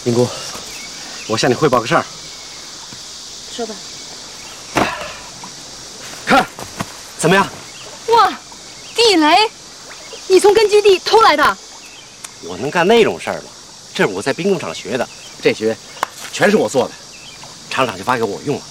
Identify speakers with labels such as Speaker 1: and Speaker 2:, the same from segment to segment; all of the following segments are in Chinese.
Speaker 1: 宁姑，我向你汇报个事儿。
Speaker 2: 说吧。
Speaker 1: 看，怎么样？
Speaker 2: 哇，地雷！你从根据地偷来的？
Speaker 1: 我能干那种事儿吗？这是我在兵工厂学的，这些全是我做的，厂长就发给我用了。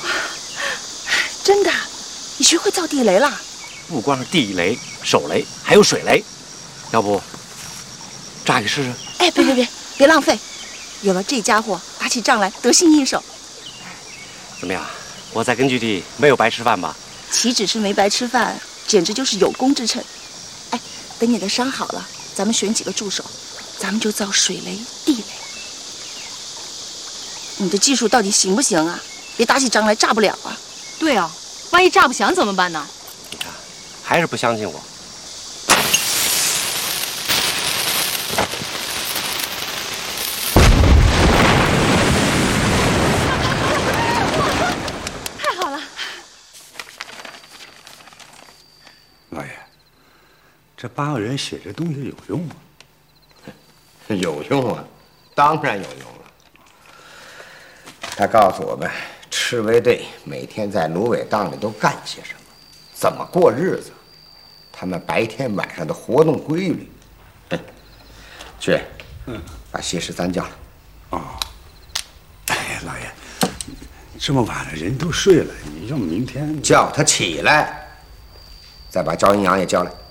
Speaker 2: 真的？你学会造地雷了？
Speaker 1: 不光是地雷、手雷，还有水雷。要不炸给试试？
Speaker 2: 哎，别浪费！有了这家伙，打起仗来得心应手。
Speaker 1: 怎么样？我在根据地没有白吃饭吧？
Speaker 2: 岂止是没白吃饭，简直就是有功之臣。哎，等你的伤好了，咱们选几个助手，咱们就造水雷、地雷。你的技术到底行不行啊？别打起仗来炸不了啊！
Speaker 3: 对啊，万一炸不响怎么办呢？
Speaker 1: 你看，还是不相信我。
Speaker 2: 太好了！
Speaker 4: 老爷，这8个人写这东西有用吗？
Speaker 5: 有用啊，当然有用了。他告诉我们，赤卫队每天在芦苇荡里都干些什么，怎么过日子，他们白天晚上的活动规律。去，把谢13叫来。
Speaker 4: 哦，哎呀，老爷，这么晚了，人都睡了，你要明天
Speaker 5: 叫他起来，再把赵阴阳也叫来。